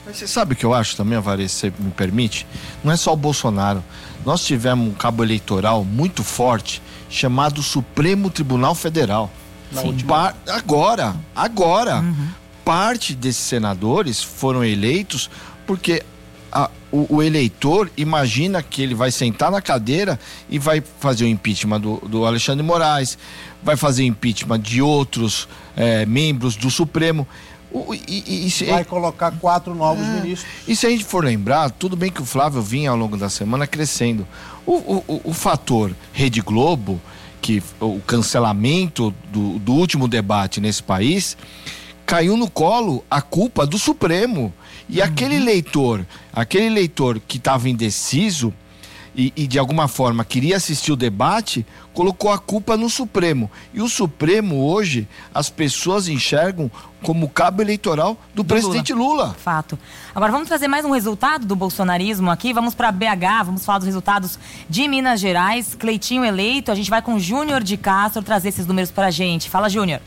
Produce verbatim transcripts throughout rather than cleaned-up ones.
Mas você sabe o que eu acho também, Alvarez, se você me permite? Não é só o Bolsonaro. Nós tivemos um cabo eleitoral muito forte chamado Supremo Tribunal Federal. Par... Agora, agora, uhum. parte desses senadores foram eleitos porque a, o, o eleitor imagina que ele vai sentar na cadeira e vai fazer o impeachment do, do Alexandre de Moraes, vai fazer impeachment de outros é, membros do Supremo. O, e, e, e se, vai colocar quatro novos é, ministros. E se a gente for lembrar, tudo bem que o Flávio vinha ao longo da semana crescendo. O, o, o, o fator Rede Globo, que o cancelamento do, do último debate nesse país, caiu no colo a culpa do Supremo. E uhum. aquele eleitor, aquele eleitor que estava indeciso e, e de alguma forma queria assistir o debate, colocou a culpa no Supremo. E o Supremo hoje, as pessoas enxergam como cabo eleitoral do, do presidente Lula. Lula. Fato. Agora vamos trazer mais um resultado do bolsonarismo aqui. Vamos para B H, vamos falar dos resultados de Minas Gerais. Cleitinho eleito, a gente vai com o Júnior de Castro trazer esses números para a gente. Fala, Júnior.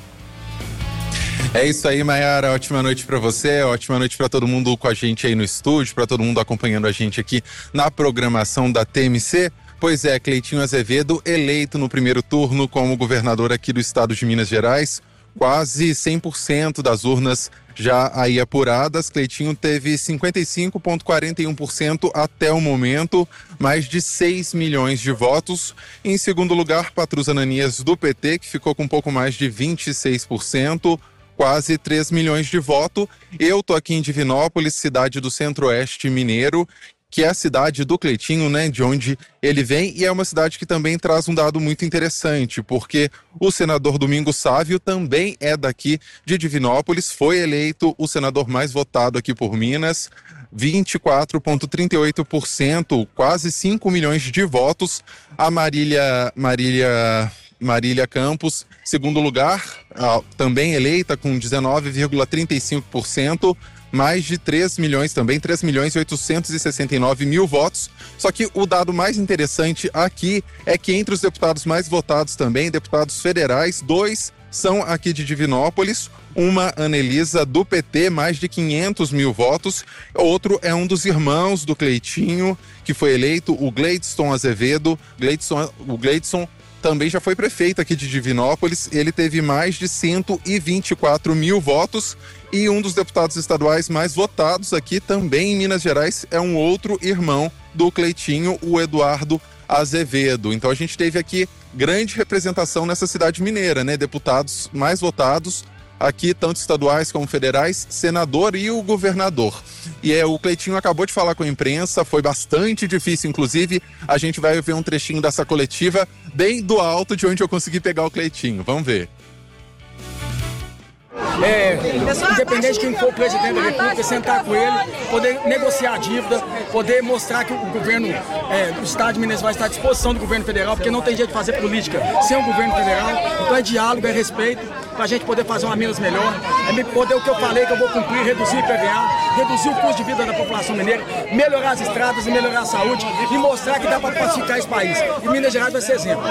É isso aí, Maiara, ótima noite pra você, ótima noite pra todo mundo com a gente aí no estúdio, pra todo mundo acompanhando a gente aqui na programação da T M C. Pois é, Cleitinho Azevedo eleito no primeiro turno como governador aqui do estado de Minas Gerais, quase cem por cento das urnas já aí apuradas. Cleitinho teve cinquenta e cinco vírgula quarenta e um por cento até o momento, mais de seis milhões de votos. Em segundo lugar, Patrus Ananias do P T, que ficou com um pouco mais de vinte e seis por cento. Quase três milhões de votos. Eu tô aqui em Divinópolis, cidade do Centro-Oeste mineiro, que é a cidade do Cleitinho, né, de onde ele vem, e é uma cidade que também traz um dado muito interessante, porque o senador Domingos Sávio também é daqui de Divinópolis, foi eleito o senador mais votado aqui por Minas, vinte e quatro vírgula trinta e oito por cento, quase cinco milhões de votos. A Marília... Marília... Marília Campos, segundo lugar, também eleita com dezenove vírgula trinta e cinco por cento, mais de três milhões também, três milhões e oitocentos e sessenta e nove mil votos. Só que o dado mais interessante aqui é que entre os deputados mais votados também, deputados federais, dois são aqui de Divinópolis, uma Anelisa do P T, mais de quinhentos mil votos, outro é um dos irmãos do Cleitinho, que foi eleito, o Gleidson Azevedo, Gleidson, o Gleidson também já foi prefeito aqui de Divinópolis, ele teve mais de cento e vinte e quatro mil votos e um dos deputados estaduais mais votados aqui também em Minas Gerais é um outro irmão do Cleitinho, o Eduardo Azevedo. Então a gente teve aqui grande representação nessa cidade mineira, né? Deputados mais votados aqui, tanto estaduais como federais, senador e o governador. E é, o Cleitinho acabou de falar com a imprensa, foi bastante difícil, inclusive a gente vai ver um trechinho dessa coletiva bem do alto de onde eu consegui pegar o Cleitinho. Vamos ver. É, independente de quem for o presidente da República, sentar com ele, poder negociar a dívida, poder mostrar que o governo é, do Estado de Minas vai estar à disposição do governo federal, porque não tem jeito de fazer política sem o governo federal. Então é diálogo, é respeito, para a gente poder fazer uma Minas melhor, é poder o que eu falei que eu vou cumprir, reduzir o I P V A, reduzir o custo de vida da população mineira, melhorar as estradas e melhorar a saúde e mostrar que dá para pacificar esse país. E Minas Gerais vai ser exemplo.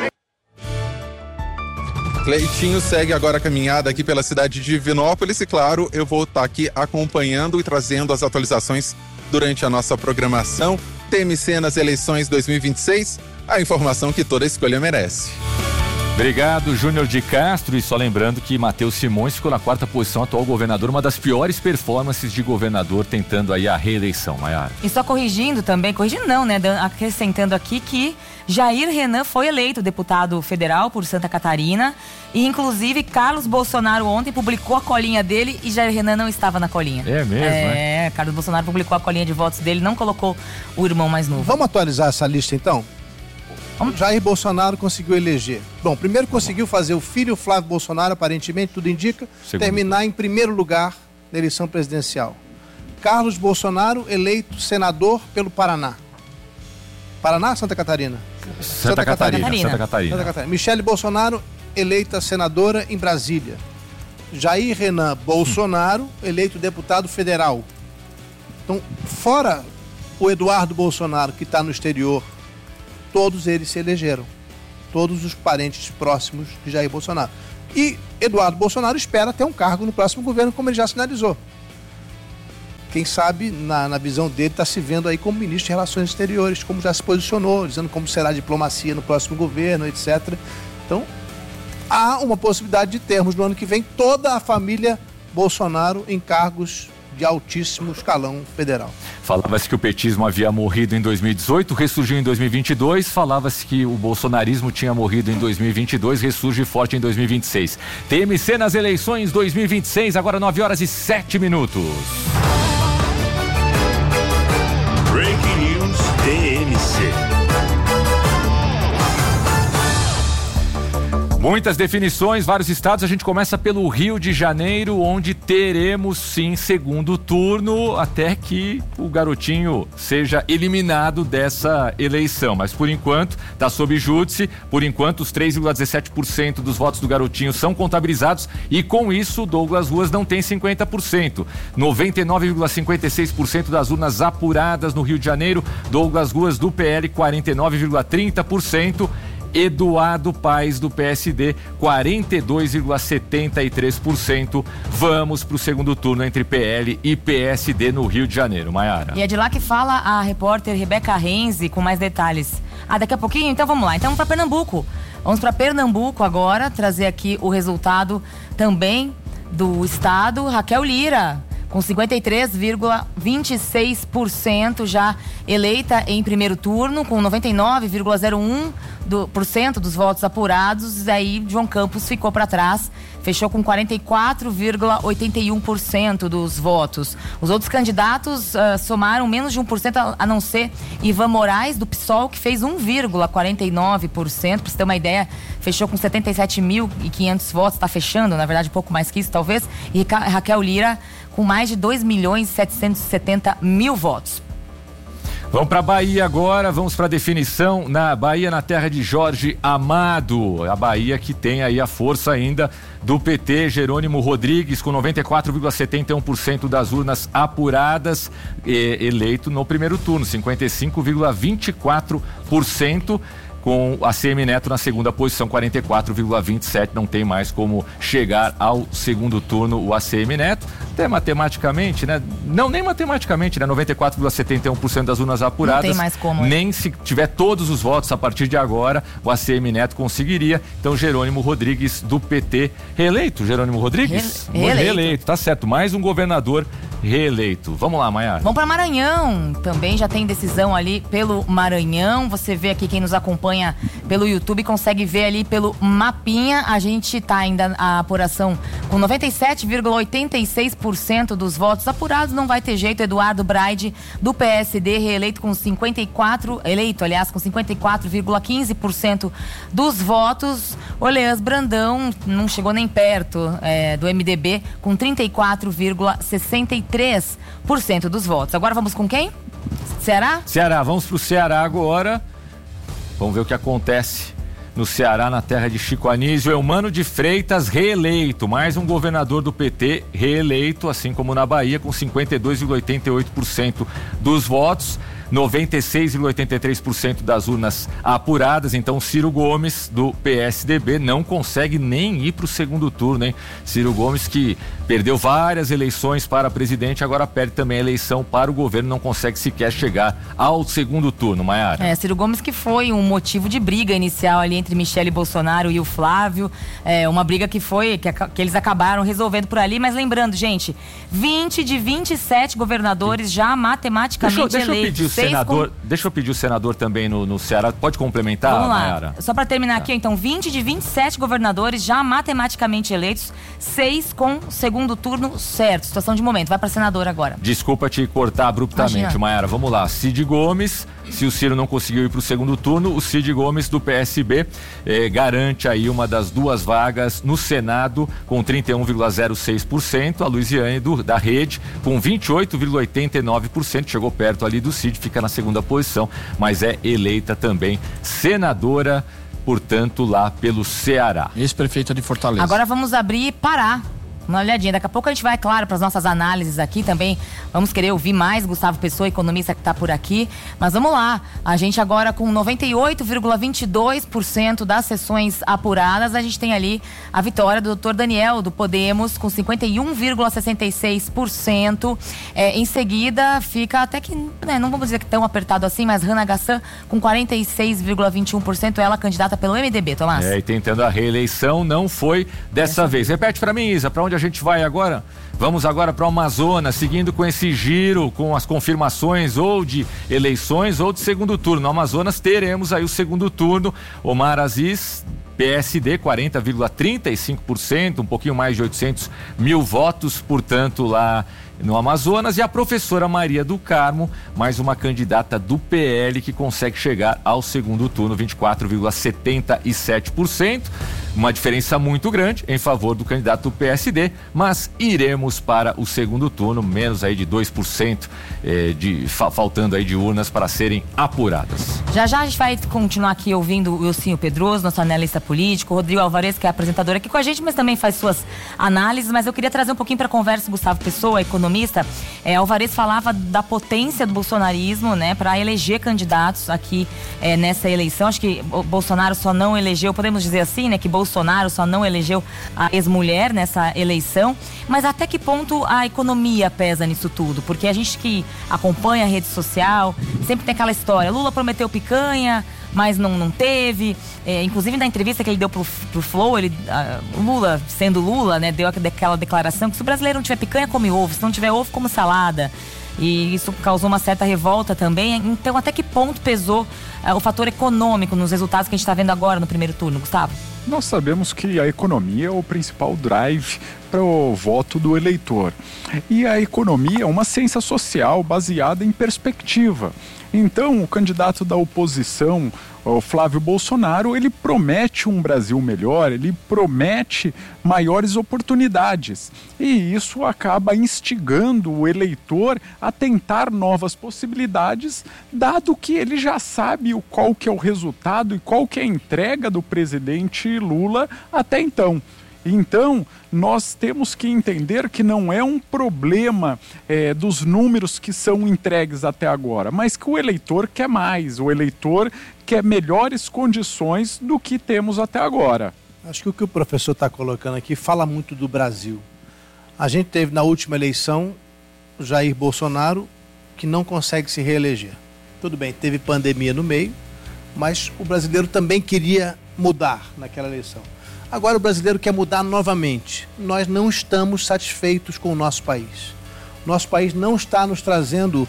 Cleitinho segue agora a caminhada aqui pela cidade de Divinópolis e, claro, eu vou estar aqui acompanhando e trazendo as atualizações durante a nossa programação. T M C nas eleições dois mil e vinte e seis, a informação que toda escolha merece. Obrigado, Júnior de Castro. E só lembrando que Matheus Simões ficou na quarta posição, atual governador, uma das piores performances de governador tentando aí a reeleição, Maiara. E só corrigindo também, corrigindo não, né, acrescentando aqui que Jair Renan foi eleito deputado federal por Santa Catarina e inclusive Carlos Bolsonaro ontem publicou a colinha dele e Jair Renan não estava na colinha. É mesmo, É, né? Carlos Bolsonaro publicou a colinha de votos dele, não colocou o irmão mais novo. Vamos atualizar essa lista então? Vamos. Jair Bolsonaro conseguiu eleger. Bom, primeiro conseguiu fazer o filho Flávio Bolsonaro, aparentemente, tudo indica, Segundo. terminar em primeiro lugar na eleição presidencial. Carlos Bolsonaro, eleito senador pelo Paraná. Paraná, Santa Catarina? Santa, Santa Catarina, Catarina. Santa Catarina. Santa Catarina. Michele Bolsonaro, eleita senadora em Brasília. Jair Renan Bolsonaro, eleito deputado federal. Então, fora o Eduardo Bolsonaro, que está no exterior, todos eles se elegeram. Todos os parentes próximos de Jair Bolsonaro. E Eduardo Bolsonaro espera ter um cargo no próximo governo, como ele já sinalizou. quem sabe, na, na visão dele, está se vendo aí como ministro de Relações Exteriores, como já se posicionou, dizendo como será a diplomacia no próximo governo, etcétera. Então, há uma possibilidade de termos no ano que vem toda a família Bolsonaro em cargos de altíssimo escalão federal. Falava-se que o petismo havia morrido em dois mil e dezoito, ressurgiu em dois mil e vinte e dois. Falava-se que o bolsonarismo tinha morrido em dois mil e vinte e dois, ressurge forte em dois mil e vinte e seis. T M C nas eleições dois mil e vinte e seis, agora nove horas e sete minutos. Breaking News T M C. Muitas definições, vários estados. A gente começa pelo Rio de Janeiro, onde teremos sim segundo turno, até que o garotinho seja eliminado dessa eleição. Mas por enquanto está sob júdice. Por enquanto os três vírgula dezessete por cento dos votos do garotinho são contabilizados e com isso Douglas Ruas não tem cinquenta por cento. noventa e nove vírgula cinquenta e seis por cento das urnas apuradas no Rio de Janeiro. Douglas Ruas do P L, quarenta e nove vírgula trinta por cento. Eduardo Paes do P S D, quarenta e dois vírgula setenta e três por cento. Vamos para o segundo turno entre P L e P S D no Rio de Janeiro. Maiara. E é de lá que fala a repórter Rebeca Renzi com mais detalhes. Ah, daqui a pouquinho? Então vamos lá. Então para Pernambuco. Vamos para Pernambuco agora, trazer aqui o resultado também do estado. Raquel Lira, com cinquenta e três vírgula vinte e seis por cento já eleita em primeiro turno, com noventa e nove vírgula zero um por cento dos votos apurados. E aí João Campos ficou para trás, fechou com quarenta e quatro vírgula oitenta e um por cento dos votos. Os outros candidatos uh, somaram menos de um por cento, a, a não ser Ivan Moraes, do P SOL, que fez um vírgula quarenta e nove por cento. Para você ter uma ideia, fechou com setenta e sete mil e quinhentos votos, está fechando, na verdade, um pouco mais que isso, talvez. E Ra- Raquel Lira, com mais de dois milhões e setecentos e setenta mil votos. Vamos para a Bahia agora, vamos para a definição na Bahia, na terra de Jorge Amado. A Bahia que tem aí a força ainda do P T, Jerônimo Rodrigues, com noventa e quatro vírgula setenta e um por cento das urnas apuradas, eh, eleito no primeiro turno, cinquenta e cinco vírgula vinte e quatro por cento. Com a C M Neto na segunda posição, quarenta e quatro vírgula vinte e sete por cento. Não tem mais como chegar ao segundo turno o A C M Neto. Até matematicamente, né? Não, nem matematicamente, né? noventa e quatro vírgula setenta e um por cento das urnas apuradas. Não tem mais como. Nem se tiver todos os votos a partir de agora, o A C M Neto conseguiria. Então, Jerônimo Rodrigues do P T, reeleito. Jerônimo Rodrigues? Re- reeleito. Reeleito, tá certo. Mais um governador reeleito. Vamos lá, Maiara. Vamos para Maranhão. Também já tem decisão ali pelo Maranhão. Você vê aqui, quem nos acompanha pelo YouTube consegue ver ali pelo mapinha. A gente tá ainda a apuração com noventa e sete vírgula oitenta e seis por cento dos votos apurados. Não vai ter jeito. Eduardo Braide do P S D, reeleito com cinquenta e quatro, eleito, aliás, com cinquenta e quatro vírgula quinze por cento dos votos. Oleas Brandão não chegou nem perto é, do M D B, com trinta e quatro vírgula sessenta e três por cento dos votos. Agora vamos com quem? Ceará? Ceará, vamos pro Ceará agora. Vamos ver o que acontece no Ceará, na terra de Chico Anísio. Eumano de Freitas, reeleito. Mais um governador do P T reeleito, assim como na Bahia, com cinquenta e dois vírgula oitenta e oito por cento dos votos. noventa e seis vírgula oitenta e três por cento das urnas apuradas. Então Ciro Gomes do P S D B não consegue nem ir para o segundo turno, hein? Ciro Gomes, que perdeu várias eleições para presidente, agora perde também a eleição para o governo, não consegue sequer chegar ao segundo turno. Maiara. É, Ciro Gomes, que foi um motivo de briga inicial ali entre Michele Bolsonaro e o Flávio, é, uma briga que foi, que, que eles acabaram resolvendo por ali, mas lembrando, gente, vinte de vinte e sete governadores já matematicamente deixa eu, deixa eleitos. Eu pedir o senador, com... Deixa eu pedir o senador também no, no Ceará, pode complementar, Vamos lá. Maiara? Só para terminar aqui, então, vinte de vinte e sete governadores já matematicamente eleitos, seis com segundo turno certo. Situação de momento. Vai para senador agora. Desculpa te cortar abruptamente, Maiara. Vamos lá. Cid Gomes, se o Ciro não conseguiu ir para o segundo turno, o Cid Gomes do P S B eh, garante aí uma das duas vagas no Senado com trinta e um vírgula zero seis por cento. A Luiziane do, da Rede com vinte e oito vírgula oitenta e nove por cento. Chegou perto ali do Cid, fica na segunda posição, mas é eleita também senadora, portanto, lá pelo Ceará. Ex-prefeita de Fortaleza. Agora vamos abrir Pará. uma olhadinha. Daqui a pouco a gente vai, claro, para as nossas análises aqui também. Vamos querer ouvir mais Gustavo Pessoa, economista que está por aqui. Mas vamos lá. A gente agora com noventa e oito vírgula vinte e dois por cento das sessões apuradas, a gente tem ali a vitória do doutor Daniel, do Podemos, com cinquenta e um vírgula sessenta e seis por cento. É, em seguida, fica até que, né, não vamos dizer que tão apertado assim, mas Hannah Gassan com quarenta e seis vírgula vinte e um por cento, ela candidata pelo M D B, Tomás. É, e tentando a reeleição, não foi dessa vez. Repete pra mim, Isa, pra onde a gente vai agora? Vamos agora para o Amazonas, seguindo com esse giro, com as confirmações ou de eleições ou de segundo turno. No Amazonas teremos aí o segundo turno. Omar Aziz, P S D, quarenta vírgula trinta e cinco por cento, um pouquinho mais de oitocentos mil votos, portanto, lá no Amazonas. E a professora Maria do Carmo, mais uma candidata do P L que consegue chegar ao segundo turno, vinte e quatro vírgula setenta e sete por cento. Uma diferença muito grande em favor do candidato do P S D, mas iremos para o segundo turno, menos aí de dois por cento eh, de, fa, faltando aí de urnas para serem apuradas. Já já a gente vai continuar aqui ouvindo o Wilsinho Pedroso, nosso analista político, o Rodrigo Alvarez, que é apresentador aqui com a gente, mas também faz suas análises. Mas eu queria trazer um pouquinho para a conversa Gustavo Pessoa, economista. É, Alvarez falava da potência do bolsonarismo, né, para eleger candidatos aqui é, nessa eleição. Acho que o Bolsonaro só não elegeu, podemos dizer assim, né, que Bolsonaro só não elegeu a ex-mulher nessa eleição. Mas até que ponto a economia pesa nisso tudo? Porque a gente que acompanha a rede social sempre tem aquela história: Lula prometeu picanha, mas não, não teve. É, inclusive na entrevista que ele deu pro, pro Flow, ele, uh, Lula, sendo Lula, né, deu aquela declaração que se o brasileiro não tiver picanha, come ovo, se não tiver ovo, come salada. E isso causou uma certa revolta também. Então, até que ponto pesou uh, o fator econômico nos resultados que a gente está vendo agora no primeiro turno, Gustavo? Nós sabemos que a economia é o principal drive para o voto do eleitor. E a economia é uma ciência social baseada em perspectiva. Então, o candidato da oposição, o Flávio Bolsonaro, ele promete um Brasil melhor, ele promete maiores oportunidades. E isso acaba instigando o eleitor a tentar novas possibilidades, dado que ele já sabe o qual que é o resultado e qual que é a entrega do presidente Lula até então. Então, nós temos que entender que não é um problema é, dos números que são entregues até agora, mas que o eleitor quer mais, o eleitor quer melhores condições do que temos até agora. Acho que o que o professor está colocando aqui fala muito do Brasil. A gente teve na última eleição Jair Bolsonaro, que não consegue se reeleger. Tudo bem, teve pandemia no meio, mas o brasileiro também queria mudar naquela eleição. Agora o brasileiro quer mudar novamente. Nós não estamos satisfeitos com o nosso país. Nosso país não está nos trazendo,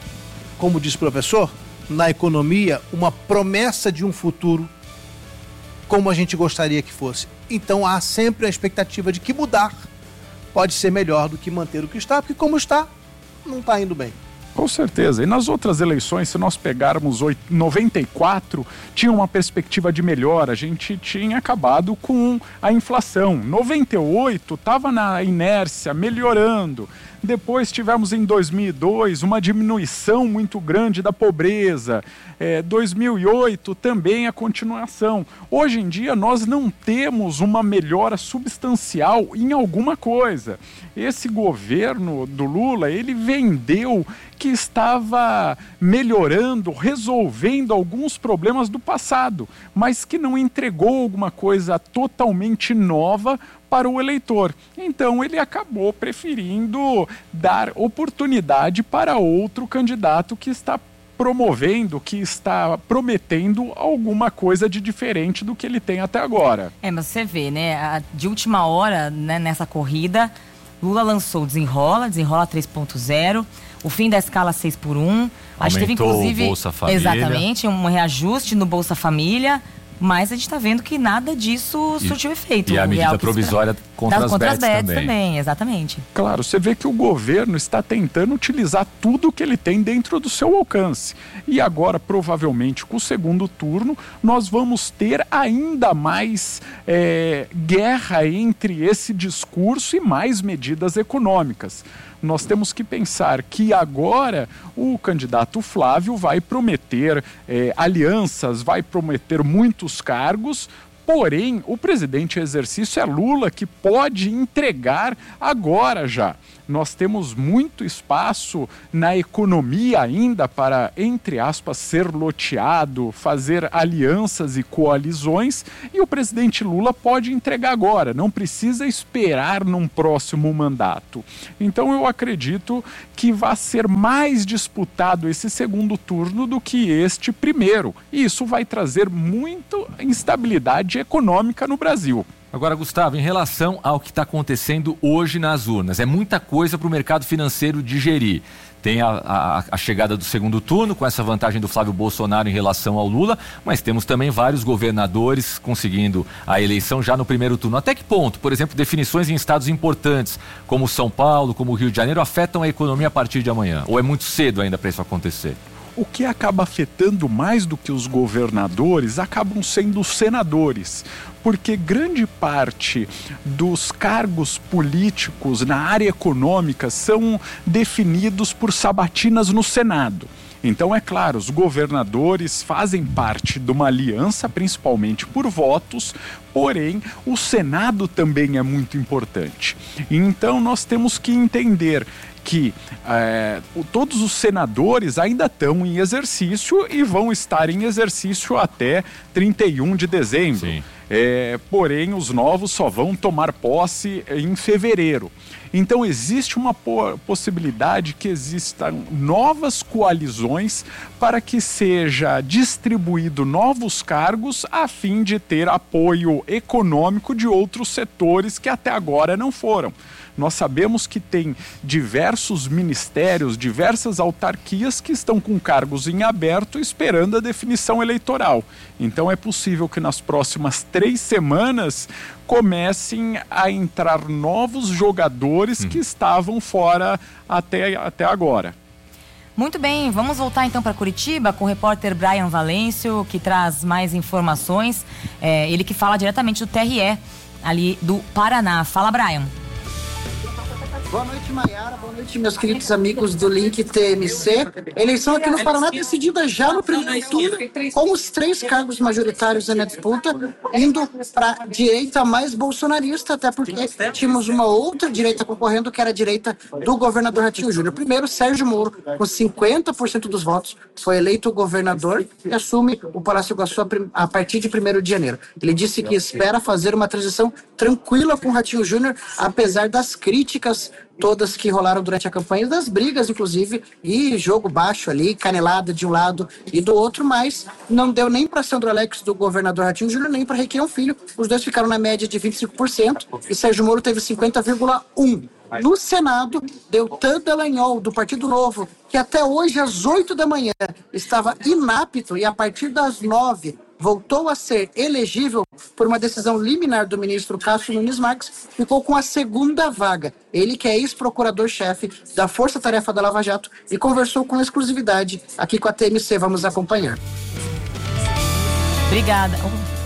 como disse o professor, na economia, uma promessa de um futuro como a gente gostaria que fosse. Então há sempre a expectativa de que mudar pode ser melhor do que manter o que está, porque como está, não está indo bem. Com certeza. E nas outras eleições, se nós pegarmos noventa e quatro, tinha uma perspectiva de melhora. A gente tinha acabado com a inflação. noventa e oito estava na inércia, melhorando. Depois tivemos em dois mil e dois uma diminuição muito grande da pobreza. É, dois mil e oito também a continuação. Hoje em dia nós não temos uma melhora substancial em alguma coisa. Esse governo do Lula, ele vendeu que estava melhorando, resolvendo alguns problemas do passado, mas que não entregou alguma coisa totalmente nova para o eleitor. Então ele acabou preferindo dar oportunidade para outro candidato que está promovendo, que está prometendo alguma coisa de diferente do que ele tem até agora. É, mas você vê, né, de última hora, né, nessa corrida, Lula lançou o Desenrola, Desenrola três ponto zero, o fim da escala seis por um. A gente teve, inclusive, o Bolsa Família. Exatamente, um reajuste no Bolsa Família. Mas a gente está vendo que nada disso e, surtiu efeito. E a medida provisória contra as contra as bets bets também. também, exatamente. Claro, você vê que o governo está tentando utilizar tudo que ele tem dentro do seu alcance. E agora, provavelmente, com o segundo turno, nós vamos ter ainda mais é, guerra entre esse discurso e mais medidas econômicas. Nós temos que pensar que agora o candidato Flávio vai prometer é, alianças, vai prometer muitos cargos Porém, o presidente em exercício é Lula, que pode entregar agora já. Nós temos muito espaço na economia ainda para, entre aspas, ser loteado, fazer alianças e coalizões, e o presidente Lula pode entregar agora, não precisa esperar num próximo mandato. Então eu acredito que vai ser mais disputado esse segundo turno do que este primeiro, e isso vai trazer muita instabilidade econômica no Brasil. Agora, Gustavo, em relação ao que está acontecendo hoje nas urnas, é muita coisa para o mercado financeiro digerir. Tem a, a, a chegada do segundo turno, com essa vantagem do Flávio Bolsonaro em relação ao Lula, mas temos também vários governadores conseguindo a eleição já no primeiro turno. Até que ponto, por exemplo, definições em estados importantes, como São Paulo, como o Rio de Janeiro, afetam a economia a partir de amanhã? Ou é muito cedo ainda para isso acontecer? O que acaba afetando mais do que os governadores acabam sendo os senadores, porque grande parte dos cargos políticos na área econômica são definidos por sabatinas no Senado. Então, é claro, os governadores fazem parte de uma aliança, principalmente por votos, porém, o Senado também é muito importante. Então, nós temos que entender que é, todos os senadores ainda estão em exercício e vão estar em exercício até trinta e um de dezembro. É, porém, os novos só vão tomar posse em fevereiro. Então, existe uma po- possibilidade que existam novas coalizões para que seja distribuído novos cargos a fim de ter apoio econômico de outros setores que até agora não foram. Nós sabemos que tem diversos ministérios, diversas autarquias que estão com cargos em aberto esperando a definição eleitoral. Então é possível que nas próximas três semanas comecem a entrar novos jogadores hum. que estavam fora até, até agora. Muito bem, vamos voltar então para Curitiba com o repórter Brian Valêncio, que traz mais informações. É, ele que fala diretamente do T R E, ali do Paraná. Fala, Brian. Boa noite, Maiara. Boa noite, meus queridos amigos do Link T M C. Eleição aqui no Paraná decidida já no primeiro turno, com os três cargos majoritários na disputa, indo para a direita mais bolsonarista, até porque tínhamos uma outra direita concorrendo, que era a direita do governador Ratinho Júnior. Primeiro, Sérgio Moro, com cinquenta por cento dos votos, foi eleito governador e assume o Palácio Iguaçu a partir de primeiro de janeiro. Ele disse que espera fazer uma transição tranquila com o Ratinho Júnior, apesar das críticas todas que rolaram durante a campanha, das brigas, inclusive, e jogo baixo ali, canelada de um lado e do outro, mas não deu nem para Sandro Alex, do governador Ratinho Júnior, nem para Requião Filho. Os dois ficaram na média de vinte e cinco por cento e Sérgio Moro teve cinquenta vírgula um por cento. No Senado, Deltan Dallagnol, do Partido Novo, que até hoje, às oito da manhã, estava inapto e a partir das nove voltou a ser elegível por uma decisão liminar do ministro Cássio Nunes Marques, ficou com a segunda vaga. Ele que é ex-procurador-chefe da Força Tarefa da Lava Jato e conversou com exclusividade aqui com a T M C. Vamos acompanhar. Obrigada.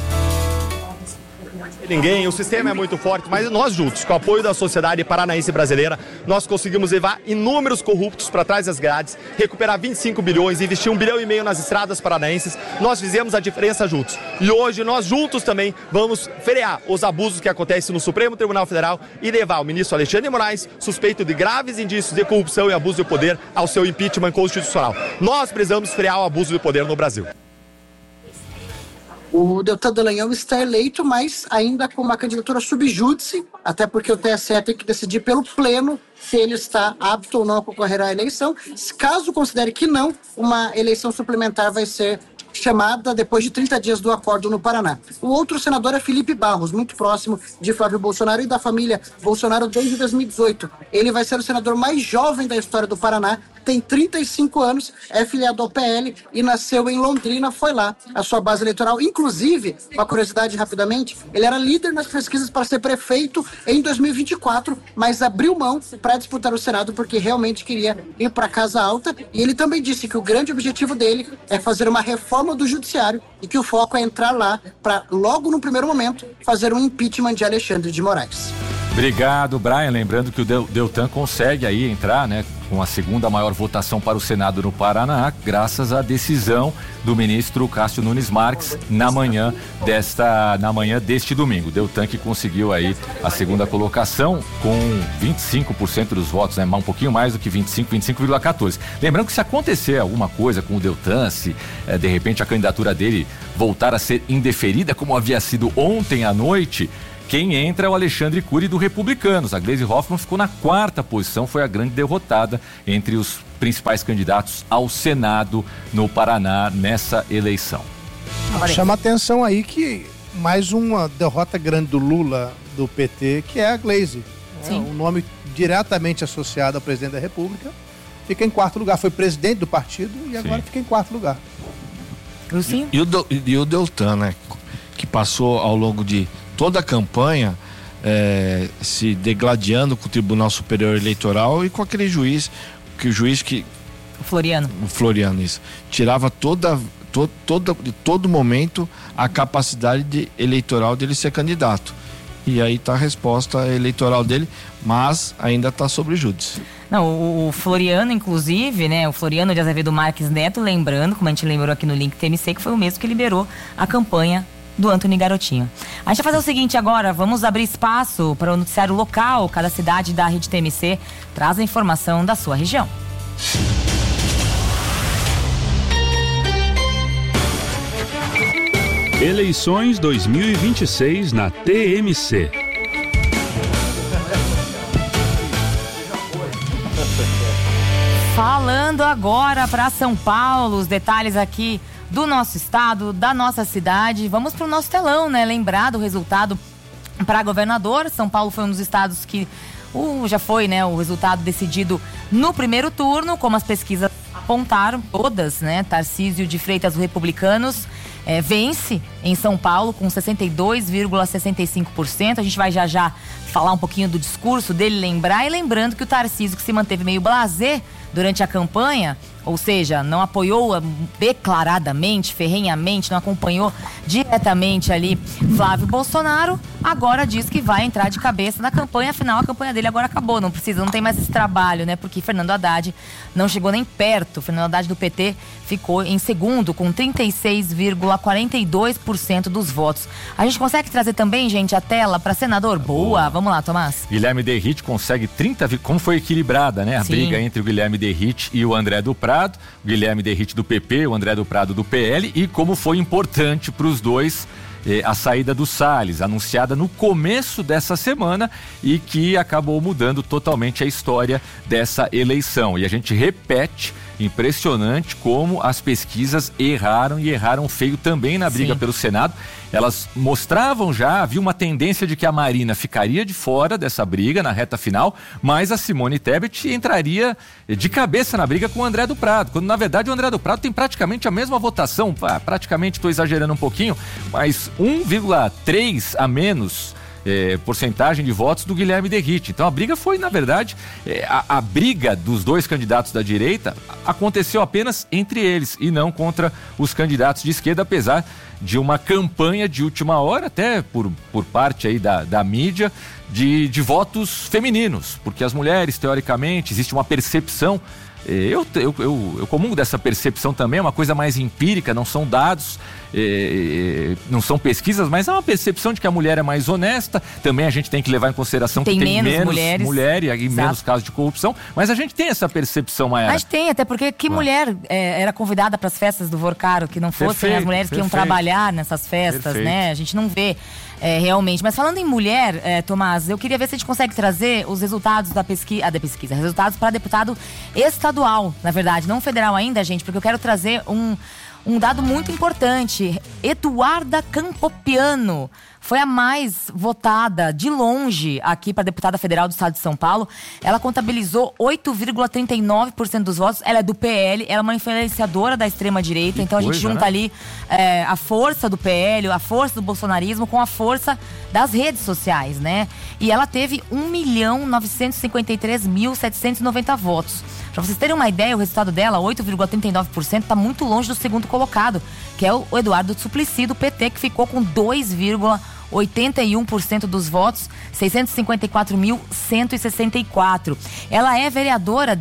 Ninguém, o sistema é muito forte, mas nós juntos, com o apoio da sociedade paranaense brasileira, nós conseguimos levar inúmeros corruptos para trás das grades, recuperar vinte e cinco bilhões, investir um bilhão e meio nas estradas paranaenses. Nós fizemos a diferença juntos. E hoje nós juntos também vamos frear os abusos que acontecem no Supremo Tribunal Federal e levar o ministro Alexandre de Moraes, suspeito de graves indícios de corrupção e abuso de poder, ao seu impeachment constitucional. Nós precisamos frear o abuso de poder no Brasil. O Deltan Dallagnol está eleito, mas ainda com uma candidatura subjúdice, até porque o T S E tem que decidir pelo pleno se ele está apto ou não a concorrer à eleição. Caso considere que não, uma eleição suplementar vai ser chamada depois de trinta dias do acordo no Paraná. O outro senador é Felipe Barros, muito próximo de Flávio Bolsonaro e da família Bolsonaro desde dois mil e dezoito. Ele vai ser o senador mais jovem da história do Paraná, tem trinta e cinco anos, é filiado ao P L e nasceu em Londrina, foi lá a sua base eleitoral. Inclusive, uma curiosidade rapidamente, ele era líder nas pesquisas para ser prefeito em dois mil e vinte e quatro, mas abriu mão para disputar o Senado porque realmente queria ir para a Casa Alta. E ele também disse que o grande objetivo dele é fazer uma reforma do Judiciário e que o foco é entrar lá para, logo no primeiro momento, fazer um impeachment de Alexandre de Moraes. Obrigado, Brian. Lembrando que o Deltan consegue aí entrar, né, com a segunda maior votação para o Senado no Paraná, graças à decisão do ministro Cássio Nunes Marques na manhã desta, na manhã deste domingo. Deltan que conseguiu aí a segunda colocação com vinte e cinco por cento dos votos, né? Um pouquinho mais do que vinte e cinco, vinte e cinco vírgula quatorze. Lembrando que se acontecer alguma coisa com o Deltan, se é, de repente a candidatura dele voltar a ser indeferida, como havia sido ontem à noite, quem entra é o Alexandre Cury do Republicanos. A Gleisi Hoffmann ficou na quarta posição, foi a grande derrotada entre os principais candidatos ao Senado no Paraná nessa eleição. Chama atenção aí que mais uma derrota grande do Lula, do P T, que é a Gleisi. É um nome diretamente associado ao presidente da República. Fica em quarto lugar. Foi presidente do partido e agora Sim. fica em quarto lugar. E, e, o, e o Deltan, né? Que passou ao longo de toda a campanha é, se degladiando com o Tribunal Superior Eleitoral e com aquele juiz, que o juiz que... O Floriano. O Floriano, isso. Tirava toda, to, toda, de todo momento a capacidade de, eleitoral dele ser candidato. E aí tá a resposta eleitoral dele, mas ainda tá sobre júdice. Não, o, o Floriano, inclusive, né? O Floriano de Azevedo Marques Neto, lembrando, como a gente lembrou aqui no link T M C, que foi o mesmo que liberou a campanha do Antony Garotinho. A gente vai fazer o seguinte agora, vamos abrir espaço para o noticiário local. Cada cidade da Rede T M C traz a informação da sua região. Eleições dois mil e vinte e seis na T M C. Falando agora para São Paulo, os detalhes aqui do nosso estado, da nossa cidade. Vamos para o nosso telão, né? Lembrar do resultado para governador. São Paulo foi um dos estados que uh, já foi, né, o resultado decidido no primeiro turno, como as pesquisas apontaram, todas, né? Tarcísio de Freitas, do Republicanos, é, vence em São Paulo com sessenta e dois vírgula sessenta e cinco por cento. A gente vai já já falar um pouquinho do discurso dele, lembrar, e lembrando que o Tarcísio, que se manteve meio blasé durante a campanha, ou seja, não apoiou declaradamente, ferrenhamente, não acompanhou diretamente ali Flávio Bolsonaro, agora diz que vai entrar de cabeça na campanha. Afinal, a campanha dele agora acabou, não precisa, não tem mais esse trabalho, né? Porque Fernando Haddad não chegou nem perto. Fernando Haddad do P T ficou em segundo com trinta e seis vírgula quarenta e dois por cento dos votos. A gente consegue trazer também, gente, a tela para senador? Boa, vamos lá, Tomás. Guilherme Derrite consegue trinta, como foi equilibrada, né? A Sim. briga entre o Guilherme Derrite e o André do Prado. O Guilherme Derrite do P P, o André do Prado do P L, e como foi importante para os dois eh, a saída do Salles, anunciada no começo dessa semana e que acabou mudando totalmente a história dessa eleição. E a gente repete, impressionante como as pesquisas erraram e erraram feio também na briga Sim. pelo Senado. Elas mostravam já, havia uma tendência de que a Marina ficaria de fora dessa briga na reta final, mas a Simone Tebet entraria de cabeça na briga com o André do Prado, quando na verdade o André do Prado tem praticamente a mesma votação, praticamente, estou exagerando um pouquinho, mas um vírgula três a menos É, porcentagem de votos do Guilherme Derrite. Então a briga foi, na verdade, é, a, a briga dos dois candidatos da direita aconteceu apenas entre eles e não contra os candidatos de esquerda, apesar de uma campanha de última hora, até por, por parte aí da, da mídia, de, de votos femininos, porque as mulheres, teoricamente, existe uma percepção. Eu, eu, eu, eu comungo dessa percepção também, é uma coisa mais empírica, não são dados, é, não são pesquisas, mas é uma percepção de que a mulher é mais honesta. Também a gente tem que levar em consideração tem que tem menos, menos mulheres. mulher e Exato. menos casos de corrupção, mas a gente tem essa percepção, Maiara. Mas tem, até porque que Ué. mulher é, era convidada para as festas do Vorcaro, que não fossem perfeito, as mulheres perfeito. que iam trabalhar nessas festas, perfeito. né? A gente não vê é, realmente. Mas falando em mulher, é, Tomás, eu queria ver se a gente consegue trazer os resultados da pesquisa, ah, da pesquisa, resultados para deputado estadual, na verdade, não federal ainda, gente, porque eu quero trazer um, um dado muito importante. Eduarda Campopiano foi a mais votada de longe aqui para deputada federal do estado de São Paulo. Ela contabilizou oito vírgula trinta e nove por cento dos votos. Ela é do P L, ela é uma influenciadora da extrema-direita. Então a gente junta, né? ali é, a força do P L, a força do bolsonarismo com a força das redes sociais, né? E ela teve um milhão novecentos e cinquenta e três mil setecentos e noventa votos. Para vocês terem uma ideia, o resultado dela, oito vírgula trinta e nove por cento, está muito longe do segundo colocado, que é o Eduardo Suplicy, do P T, que ficou com dois vírgula oitenta e um por cento dos votos, seiscentos e cinquenta e quatro mil cento e sessenta e quatro. Ela é vereadora de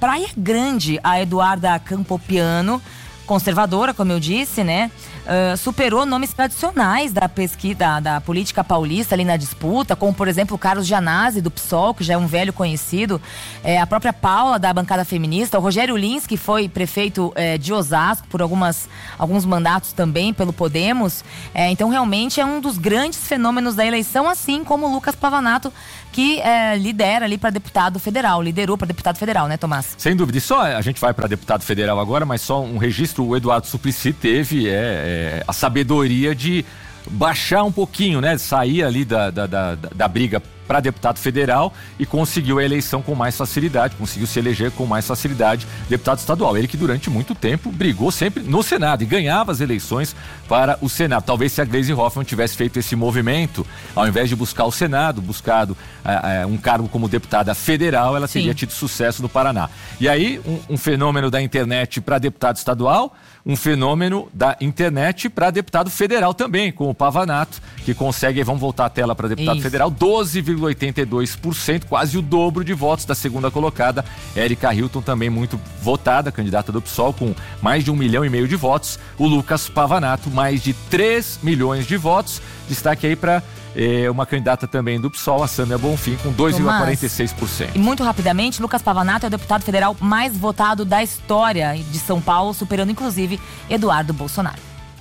Praia Grande, a Eduarda Campopiano, conservadora, como eu disse, né? Uh, superou nomes tradicionais da pesquisa, da, da política paulista ali na disputa, como, por exemplo, o Carlos Gianazzi, do P SOL, que já é um velho conhecido, é, a própria Paula, da bancada feminista, o Rogério Lins, que foi prefeito é, de Osasco por algumas, alguns mandatos também pelo Podemos. É, então, realmente, é um dos grandes fenômenos da eleição, assim como o Lucas Pavanato, que é, lidera ali para deputado federal, liderou para deputado federal, né, Tomás? Sem dúvida. E só a gente vai para deputado federal agora, mas só um registro, o Eduardo Suplicy teve é, é, a sabedoria de baixar um pouquinho, né, sair ali da, da, da, da briga para deputado federal e conseguiu a eleição com mais facilidade, conseguiu se eleger com mais facilidade deputado estadual. Ele que durante muito tempo brigou sempre no Senado e ganhava as eleições para o Senado. Talvez se a Gleisi Hoffmann tivesse feito esse movimento, ao invés de buscar o Senado, buscado uh, uh, um cargo como deputada federal, ela teria Sim. tido sucesso no Paraná. E aí, um, um fenômeno da internet para deputado estadual, um fenômeno da internet para deputado federal também, com o Pavanato, que consegue, vamos voltar a tela para deputado Isso. federal, doze vírgula oitenta e dois por cento, quase o dobro de votos da segunda colocada, Érica Hilton, também muito votada, candidata do P SOL, com mais de um milhão e meio de votos, o Lucas Pavanato, mais de três milhões de votos, destaque aí para é, uma candidata também do P SOL, a Sâmia Bonfim, com dois vírgula quarenta e seis por cento. E muito rapidamente, Lucas Pavanato é o deputado federal mais votado da história de São Paulo, superando inclusive Eduardo Bolsonaro.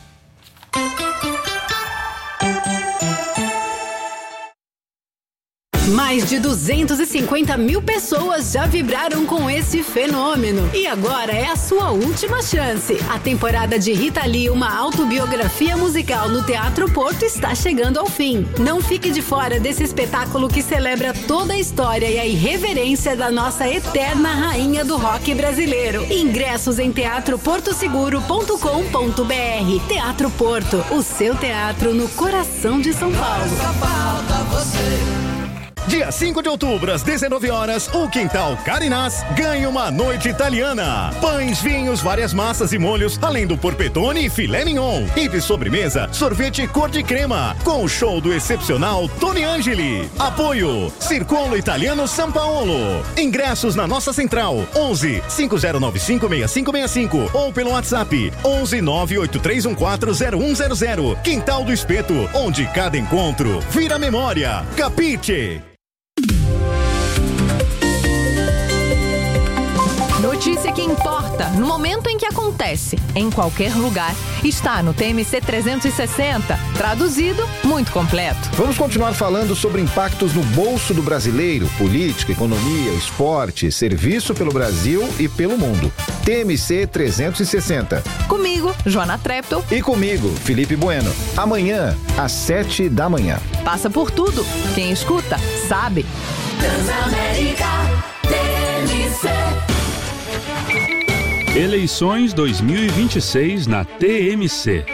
Mais de duzentas e cinquenta mil pessoas já vibraram com esse fenômeno. E agora é a sua última chance. A temporada de Rita Lee, uma autobiografia musical no Teatro Porto, está chegando ao fim. Não fique de fora desse espetáculo que celebra toda a história e a irreverência da nossa eterna rainha do rock brasileiro. Ingressos em teatro porto seguro ponto com ponto b r. Teatro Porto, o seu teatro no coração de São Paulo. Dia cinco de outubro, às dezenove horas, o Quintal Carinás ganha uma noite italiana. Pães, vinhos, várias massas e molhos, além do porpetone e filé mignon. E de sobremesa, sorvete cor de crema, com o show do excepcional Tony Angeli. Apoio, Circolo Italiano São Paulo. Ingressos na nossa central, onze, cinco zero nove cinco, seis cinco seis cinco ou pelo WhatsApp, onze, nove oito três um quatro zero um zero zero. Quintal do Espeto, onde cada encontro vira memória. Capite! Notícia que importa, no momento em que acontece, em qualquer lugar, está no T M C trezentos e sessenta, traduzido, muito completo. Vamos continuar falando sobre impactos no bolso do brasileiro, política, economia, esporte, serviço pelo Brasil e pelo mundo. T M C trezentos e sessenta. Comigo, Joana Treptow. E comigo, Felipe Bueno. Amanhã, às sete da manhã. Passa por tudo. Quem escuta, sabe. Transamérica T M C. Eleições dois mil e vinte e seis na T M C.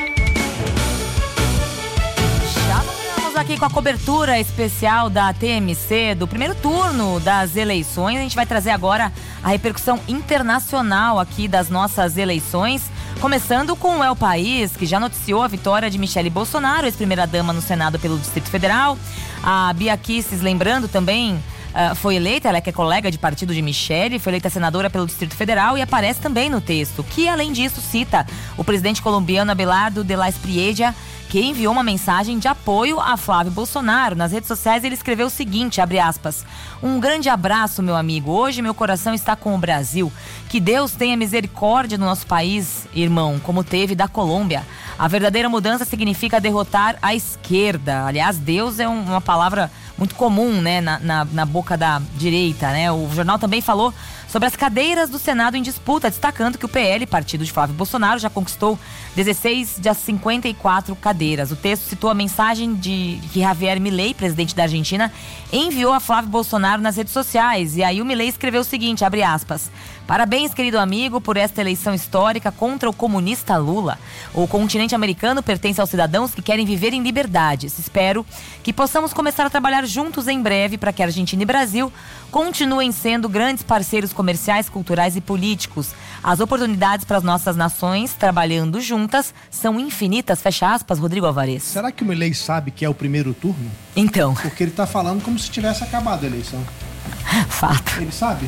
Já voltamos aqui com a cobertura especial da T M C do primeiro turno das eleições. A gente vai trazer agora a repercussão internacional aqui das nossas eleições, começando com o El País, que já noticiou a vitória de Michele Bolsonaro, ex-primeira-dama no Senado pelo Distrito Federal. A Bia Kicis, lembrando também, Uh, foi eleita, ela que é colega de partido de Michele, foi eleita senadora pelo Distrito Federal e aparece também no texto, que além disso cita o presidente colombiano Abelardo de la Espriella, que enviou uma mensagem de apoio a Flávio Bolsonaro. Nas redes sociais ele escreveu o seguinte, abre aspas, um grande abraço, meu amigo, hoje meu coração está com o Brasil, que Deus tenha misericórdia do nosso país, irmão, como teve da Colômbia. A verdadeira mudança significa derrotar a esquerda. Aliás, Deus é um, uma palavra muito comum, né, na, na, na boca da direita, né? O jornal também falou sobre as cadeiras do Senado em disputa, destacando que o P L, partido de Flávio Bolsonaro, já conquistou dezesseis das cinquenta e quatro cadeiras. O texto citou a mensagem de que Javier Milei, presidente da Argentina, enviou a Flávio Bolsonaro nas redes sociais. E aí o Milei escreveu o seguinte, abre aspas, parabéns, querido amigo, por esta eleição histórica contra o comunista Lula. O continente americano pertence aos cidadãos que querem viver em liberdades. Espero que possamos começar a trabalhar juntos em breve para que a Argentina e Brasil continuem sendo grandes parceiros comerciais, culturais e políticos. As oportunidades para as nossas nações, trabalhando juntas, são infinitas. Fecha aspas, Rodrigo Alvarez. Será que o Milei sabe que é o primeiro turno? Então. Porque ele está falando como se tivesse acabado a eleição. Fato. Ele sabe?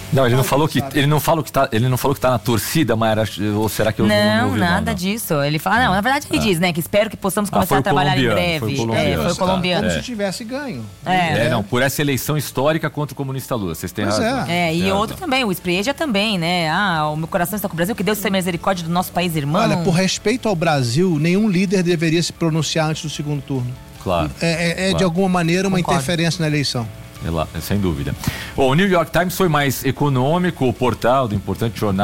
Não, ele não falou que ele não falou que tá, ele não falou que tá na torcida, Mayara, ou será que eu não, não, não ouvi, nada não, não. disso. Ele fala, não, na verdade ele Ah. diz, né, que espero que possamos começar Ah, a trabalhar em breve. Foi o É, colombiano. foi o colombiano. Como É. se tivesse ganho. É. É, não, por essa eleição histórica contra o comunista Lula. Vocês têm Pois razão. É, e Tem outro razão. também, o Esprieja também, né? Ah, o meu coração está com o Brasil, que Deus tenha misericórdia do nosso país irmão. Olha, por respeito ao Brasil, nenhum líder deveria se pronunciar antes do segundo turno. Claro. É, é- é, Claro. de alguma maneira uma Concordo. interferência na eleição. É lá, sem dúvida. Bom, o New York Times foi mais econômico, o portal do importante jornal